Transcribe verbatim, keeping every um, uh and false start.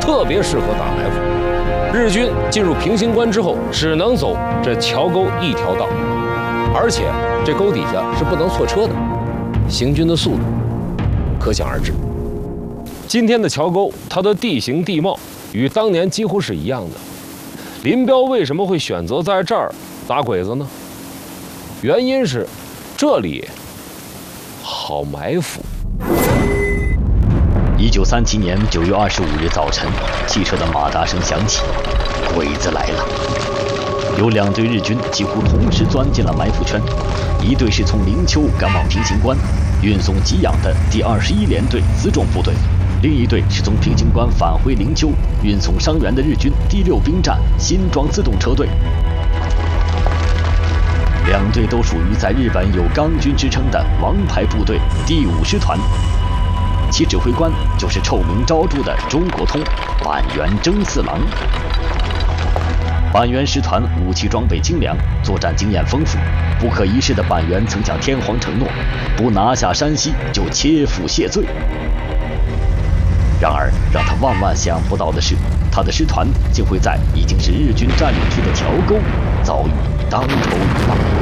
特别适合打埋伏。日军进入平型关之后，只能走这桥沟一条道，而且这沟底下是不能错车的，行军的速度可想而知。今天的桥沟，它的地形地貌与当年几乎是一样的。林彪为什么会选择在这儿打鬼子呢？原因是这里好埋伏。 一九三七年九月二十五日早晨，汽车的马达声响起，鬼子来了。有两队日军几乎同时钻进了埋伏圈，一队是从灵丘赶往平型关，运送给养的第二十一联队辎重部队。另一队是从平型关返回灵丘，运送伤员的日军第六兵站新装自动车队。两队都属于在日本有钢军之称的王牌部队第五师团，其指挥官就是臭名昭著的中国通板垣征四郎。板垣师团武器装备精良，作战经验丰富。不可一世的板垣曾向天皇承诺，不拿下山西就切腹谢罪。然而，让他万万想不到的是，他的师团竟会在已经是日军占领区的桥沟遭遇当头一棒。